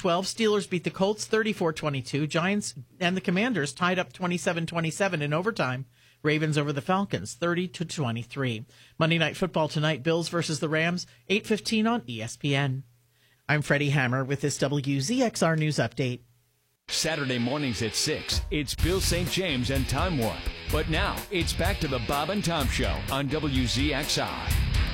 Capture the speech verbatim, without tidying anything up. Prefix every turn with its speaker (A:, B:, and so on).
A: twelve, Steelers beat the Colts thirty-four twenty-two. Giants and the Commanders tied up twenty-seven twenty-seven in overtime. Ravens over the Falcons thirty to twenty-three. Monday Night Football tonight, Bills versus the Rams, eight fifteen on E S P N. I'm Freddie Hammer with this W Z X R News Update.
B: Saturday mornings at six, it's Bill Saint James and Time Warp. But now, it's back to the Bob and Tom Show on W Z X R.